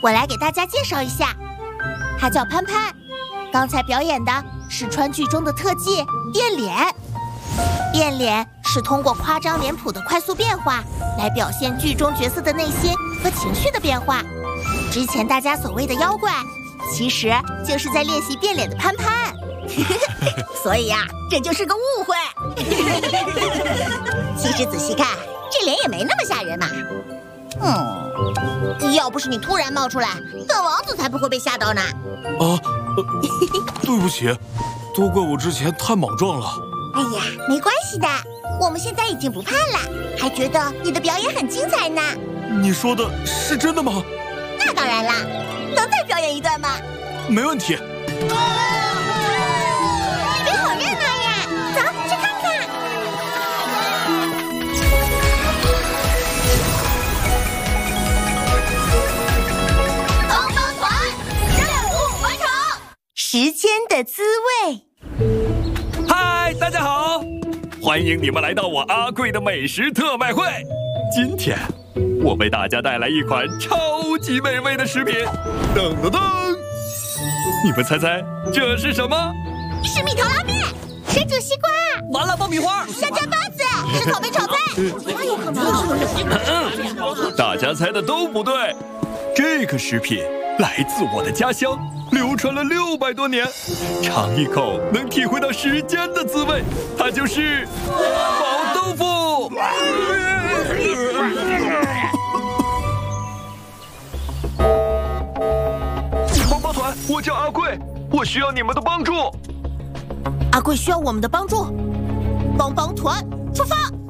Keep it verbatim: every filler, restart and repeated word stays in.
我来给大家介绍一下，他叫潘潘。刚才表演的是川剧中的特技变脸。变脸是通过夸张脸谱的快速变化，来表现剧中角色的内心和情绪的变化。之前大家所谓的妖怪，其实就是在练习变脸的潘潘。 所以呀、啊，这就是个误会。其实仔细看，这脸也没那么吓人嘛。嗯，要不是你突然冒出来，本王子才不会被吓到呢。 啊，呃、对不起，都怪我之前太莽撞了。 哎呀，没关系的，我们现在已经不怕了，还觉得你的表演很精彩呢。 你说的是真的吗？ 那当然啦，能再表演一段吗？ 没问题。 这边好热闹呀，走去看看。帮帮团任务完成。 时间的滋味。 嗨，大家好，欢迎你们来到我阿贵的美食特卖会。今天我为大家带来一款超级美味的食品，噔噔噔！你们猜猜这是什么？ 是蜜桃拉面，水煮西瓜， 麻辣爆米花， 香蕉包子，是草莓炒菜。哪有可能？ 大家猜的都不对，这个食品来自我的家乡，流传了六百多年，尝一口能体会到时间的滋味，它就是毛豆腐。帮帮团，我叫阿贵，我需要你们的帮助。 阿贵需要我们的帮助，帮帮团出发。